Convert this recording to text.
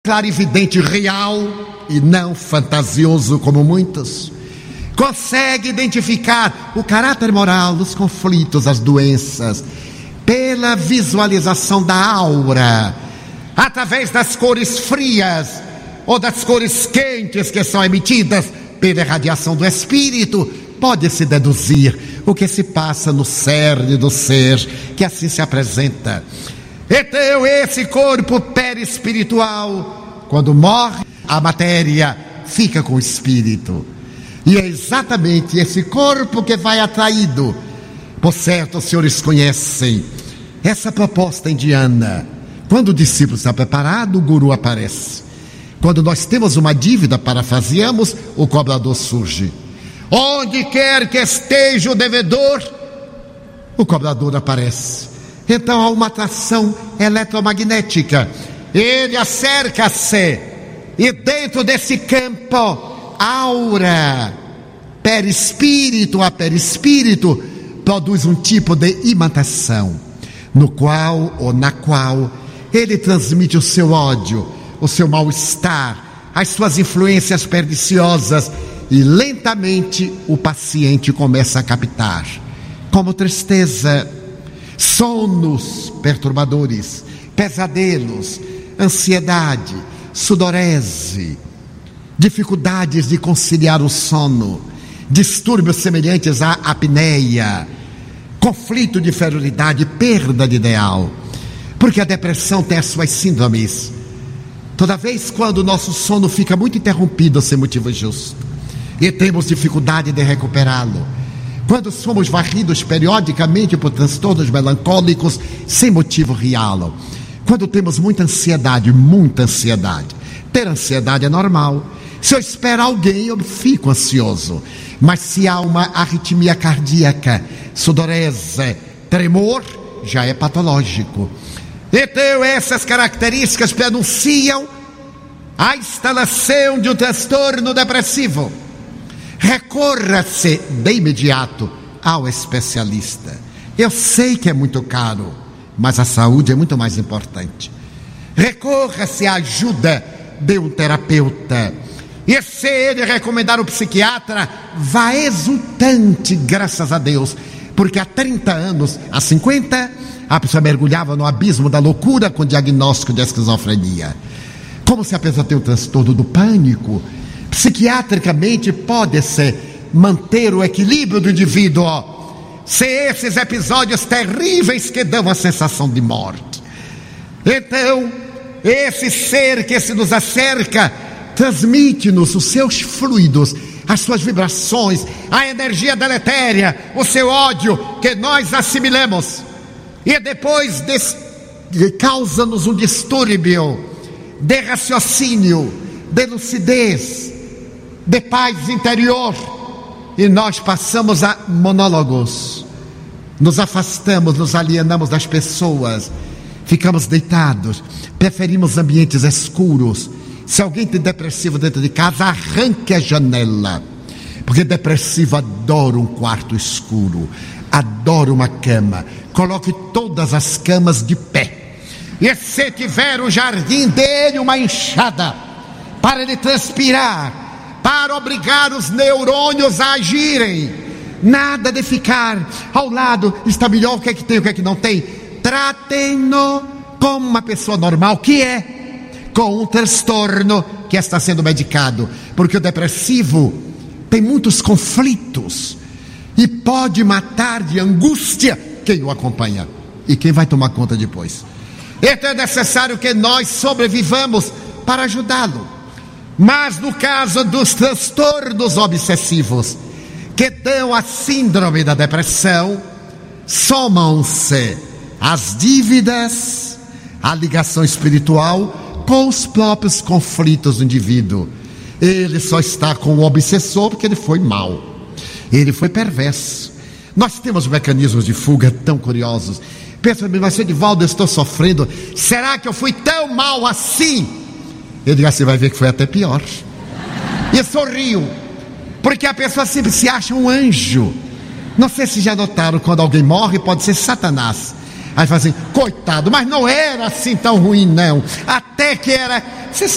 clarividente real e não fantasioso como muitos. Consegue identificar o caráter moral, os conflitos, as doenças, pela visualização da aura, através das cores frias ou das cores quentes que são emitidas pela radiação do espírito. Pode-se deduzir o que se passa no cerne do ser, que assim se apresenta. Então, esse corpo perispiritual, quando morre, a matéria fica com o espírito. E é exatamente esse corpo que vai atraído. Por certo, os senhores conhecem essa proposta indiana. Quando o discípulo está preparado, o guru aparece. Quando nós temos uma dívida, parafraseamos, o cobrador surge. Onde quer que esteja o devedor, o cobrador aparece. Então há uma atração eletromagnética. Ele acerca-se, e dentro desse campo, aura, perispírito a perispírito, produz um tipo de imantação, no qual ou na qual ele transmite o seu ódio, o seu mal-estar, as suas influências perniciosas, e lentamente o paciente começa a captar, como tristeza, sonos perturbadores, pesadelos, ansiedade, sudorese, dificuldades de conciliar o sono, distúrbios semelhantes à apneia, conflito de inferioridade, perda de ideal, porque a depressão tem as suas síndromes. Toda vez quando o nosso sono fica muito interrompido sem motivo justo, e temos dificuldade de recuperá-lo, quando somos varridos periodicamente por transtornos melancólicos sem motivo real, quando temos muita ansiedade. Ter ansiedade é normal. Se eu espero alguém, eu fico ansioso. Mas se há uma arritmia cardíaca, sudorese, tremor, já é patológico. Então essas características prenunciam a instalação de um transtorno depressivo. Recorra-se de imediato ao especialista. Eu sei que é muito caro, mas a saúde é muito mais importante. Recorra-se à ajuda de um terapeuta. E se ele recomendar o psiquiatra, vá exultante, graças a Deus, porque há 30 anos, há 50, a pessoa mergulhava no abismo da loucura com diagnóstico de esquizofrenia. Como se a pessoa tem um transtorno do pânico, psiquiatricamente pode-se manter o equilíbrio do indivíduo, se esses episódios terríveis que dão a sensação de morte. Então, esse ser que se nos acerca transmite-nos os seus fluidos, as suas vibrações, a energia deletéria, o seu ódio, que nós assimilamos, e depois causa-nos um distúrbio de raciocínio, de lucidez, de paz interior, e nós passamos a monólogos, nos afastamos, nos alienamos das pessoas, ficamos deitados, preferimos ambientes escuros. Se alguém tem depressivo dentro de casa, arranque a janela, porque depressivo adora um quarto escuro, adora uma cama. Coloque todas as camas de pé, e se tiver um jardim, dê-lhe uma enxada para ele transpirar, para obrigar os neurônios a agirem. Nada de ficar ao lado, está melhor, o que é que tem, o que é que não tem. Tratem-no como uma pessoa normal, que é, com um transtorno que está sendo medicado, porque o depressivo tem muitos conflitos e pode matar de angústia quem o acompanha e quem vai tomar conta depois. Então é necessário que nós sobrevivamos para ajudá-lo. Mas no caso dos transtornos obsessivos, que dão a síndrome da depressão, somam-se as dívidas, a ligação espiritual com os próprios conflitos do indivíduo. Ele só está com o obsessor porque ele foi mau, ele foi perverso. Nós temos mecanismos de fuga tão curiosos. Pensa, mas Edivaldo, eu estou sofrendo, será que eu fui tão mal assim? Eu digo assim, vai ver que foi até pior. E sorriu, porque a pessoa sempre se acha um anjo. Não sei se já notaram, quando alguém morre, pode ser Satanás. Aí fala assim, coitado, mas não era assim tão ruim não, até que era. Você